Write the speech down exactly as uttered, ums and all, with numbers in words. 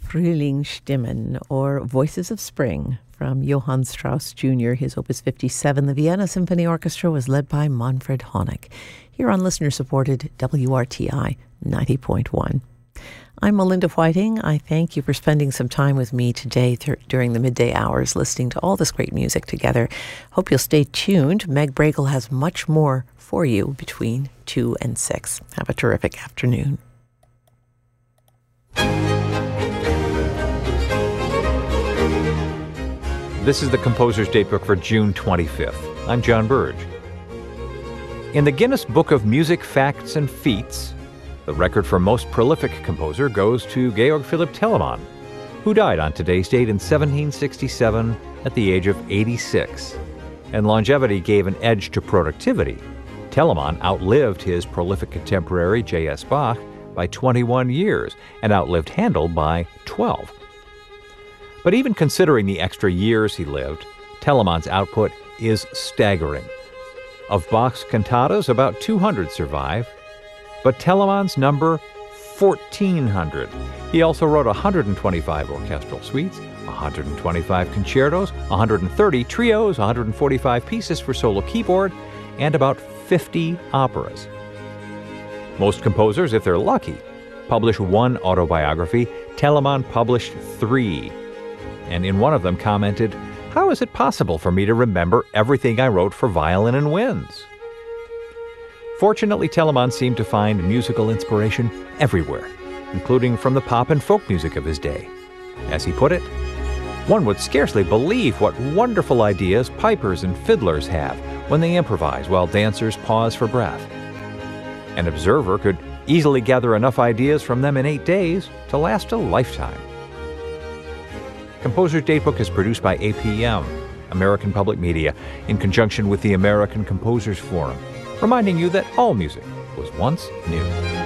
Frühlingsstimmen, or Voices of Spring, from Johann Strauss Junior His Opus fifty-seven, the Vienna Symphony Orchestra, was led by Manfred Honeck, here on listener-supported W R T I ninety point one. I'm Melinda Whiting. I thank you for spending some time with me today th- during the midday hours, listening to all this great music together. Hope you'll stay tuned. Meg Bragle has much more for you between two and six. Have a terrific afternoon. This is the Composer's Datebook for June twenty-fifth. I'm John Burge. In the Guinness Book of Music Facts and Feats, the record for most prolific composer goes to Georg Philipp Telemann, who died on today's date in seventeen sixty-seven at the age of eighty-six. And longevity gave an edge to productivity. Telemann outlived his prolific contemporary J S Bach by twenty-one years and outlived Handel by twelve. But even considering the extra years he lived, Telemann's output is staggering. Of Bach's cantatas, about two hundred survive, but Telemann's number, fourteen hundred. He also wrote one hundred twenty-five orchestral suites, one hundred twenty-five concertos, one hundred thirty trios, one hundred forty-five pieces for solo keyboard, and about fifty operas. Most composers, if they're lucky, publish one autobiography. Telemann published three. And in one of them commented, "How is it possible for me to remember everything I wrote for violin and winds?" Fortunately, Telemann seemed to find musical inspiration everywhere, including from the pop and folk music of his day. As he put it, "One would scarcely believe what wonderful ideas pipers and fiddlers have when they improvise while dancers pause for breath. An observer could easily gather enough ideas from them in eight days to last a lifetime." Composer's Datebook is produced by A P M, American Public Media, in conjunction with the American Composers Forum, reminding you that all music was once new.